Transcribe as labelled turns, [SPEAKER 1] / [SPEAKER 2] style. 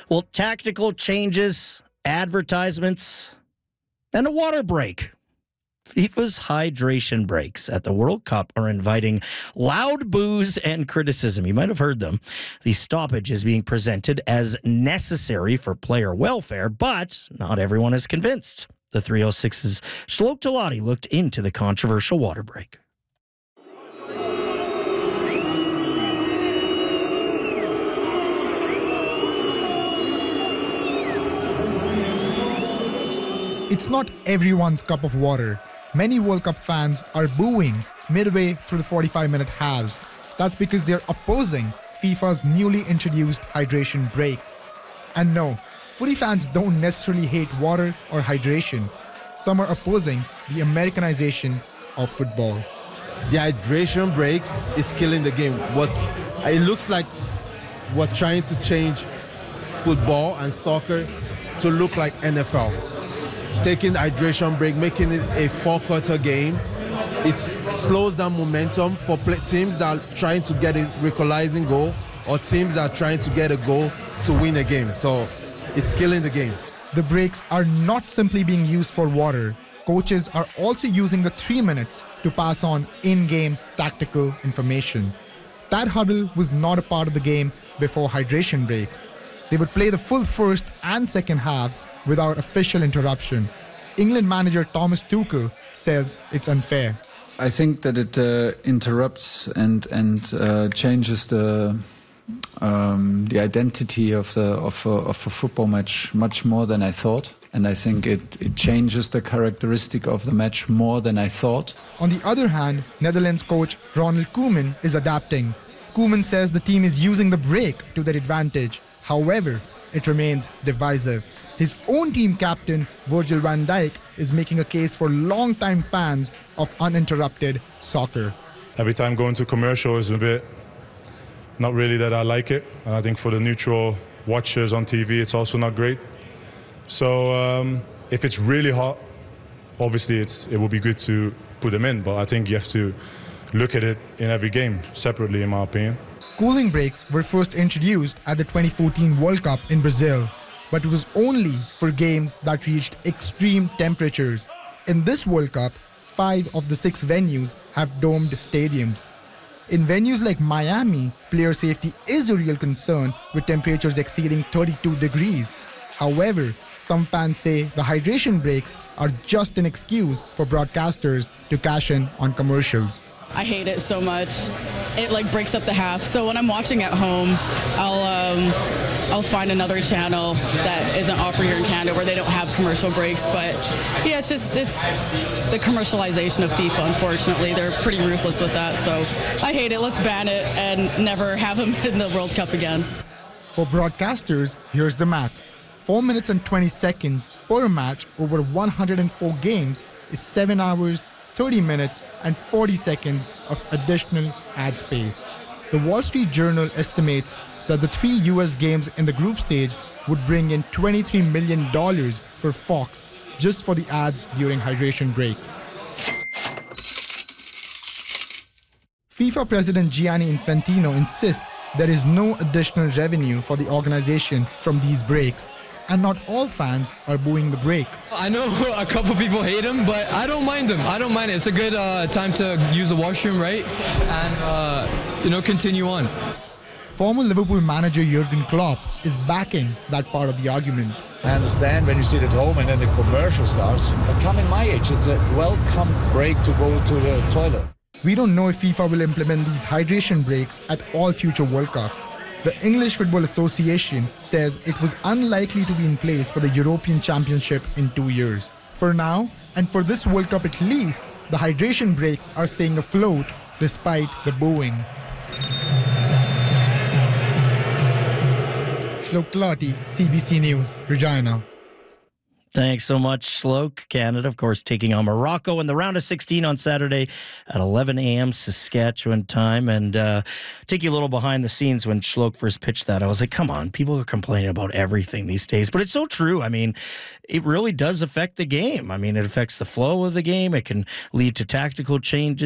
[SPEAKER 1] Well, tactical changes, advertisements, and a water break. FIFA's hydration breaks at the World Cup are inviting loud boos and criticism. You might have heard them. The stoppage is being presented as necessary for player welfare, but not everyone is convinced. The 306's Shlok Talati looked into the controversial water break.
[SPEAKER 2] It's not everyone's cup of water. Many World Cup fans are booing midway through the 45-minute halves. That's because they're opposing FIFA's newly introduced hydration breaks. And no, footy fans don't necessarily hate water or hydration. Some are opposing the Americanization of football.
[SPEAKER 3] The hydration breaks is killing the game. It looks like we're trying to change football and soccer to look like NFL. Taking the hydration break, making it a four-quarter game, it slows down momentum for teams that are trying to get a equalizing goal or teams that are trying to get a goal to win a game. So it's killing the game.
[SPEAKER 2] The breaks are not simply being used for water. Coaches are also using the 3 minutes to pass on in-game tactical information. That huddle was not a part of the game before hydration breaks. They would play the full first and second halves without official interruption. England manager Thomas Tuchel says it's unfair.
[SPEAKER 4] I think that it interrupts and changes the identity of a football match much more than I thought. And I think it changes the characteristic of the match more than I thought.
[SPEAKER 2] On the other hand, Netherlands coach Ronald Koeman is adapting. Koeman says the team is using the break to their advantage. However, it remains divisive. His own team captain, Virgil van Dijk, is making a case for long-time fans of uninterrupted soccer.
[SPEAKER 5] Every time going to commercial is a bit, not really that I like it. And I think for the neutral watchers on TV, it's also not great. So if it's really hot, obviously it will be good to put them in. But I think you have to look at it in every game separately, in my opinion.
[SPEAKER 2] Cooling breaks were first introduced at the 2014 World Cup in Brazil, but it was only for games that reached extreme temperatures. In this World Cup, 5 of the 6 venues have domed stadiums. In venues like Miami, player safety is a real concern with temperatures exceeding 32 degrees. However, some fans say the hydration breaks are just an excuse for broadcasters to cash in on commercials.
[SPEAKER 6] I hate it so much. It breaks up the half. So when I'm watching at home, I'll find another channel that isn't offered here in Canada where they don't have commercial breaks. But yeah, it's the commercialization of FIFA, unfortunately. They're pretty ruthless with that. So I hate it. Let's ban it and never have them in the World Cup again.
[SPEAKER 2] For broadcasters, here's the math. 4 minutes and 20 seconds per match over 104 games is 7 hours, 30 minutes and 40 seconds of additional ad space. The Wall Street Journal estimates that the 3 US games in the group stage would bring in $23 million for Fox just for the ads during hydration breaks. FIFA President Gianni Infantino insists there is no additional revenue for the organization from these breaks. And not all fans are booing the break.
[SPEAKER 7] I know a couple people hate him, but I don't mind him. I don't mind it. It's a good time to use the washroom, right? And, continue on.
[SPEAKER 2] Former Liverpool manager Jurgen Klopp is backing that part of the argument.
[SPEAKER 8] I understand when you sit at home and then the commercial starts, but come in my age, it's a welcome break to go to the toilet.
[SPEAKER 2] We don't know if FIFA will implement these hydration breaks at all future World Cups. The English Football Association says it was unlikely to be in place for the European Championship in 2 years. For now, and for this World Cup at least, the hydration breaks are staying afloat despite the booing. Shlok Talati, CBC News, Regina.
[SPEAKER 1] Thanks so much, Shlok. Canada, of course, taking on Morocco in the round of 16 on Saturday at 11 a.m. Saskatchewan time. And take you a little behind the scenes when Shlok first pitched that. I was like, come on, people are complaining about everything these days. But it's so true. I mean, it really does affect the game. I mean, it affects the flow of the game. It can lead to tactical changes.